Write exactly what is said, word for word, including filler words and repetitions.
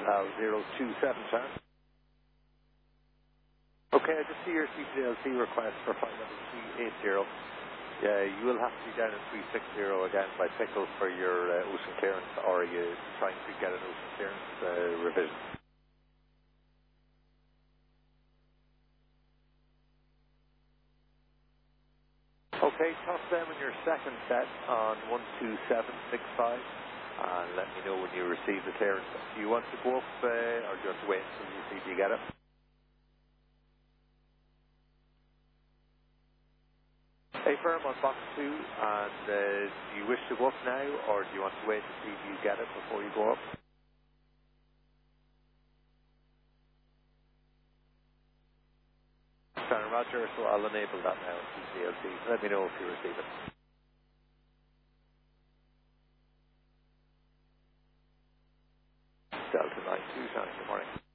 L zero two seven Charlie. Okay, I just see your C P L C request for flight level three eighty. Yeah, you will have to be down at three sixty again by Pickle for your uh, ocean clearance, or are you trying to get an ocean clearance uh, revision? Okay, toss them in your second set on one two seven six five and let me know when you receive the clearance. Do you want to go up uh, or do you want to wait until you see if you get it? Hey, firm on box two, and uh, do you wish to go up now, or do you want to wait to see if you get it before you go up? Stan Roger, so I'll enable that now in C L C. Let me know if you receive it. Delta nine two, Shannon, good morning.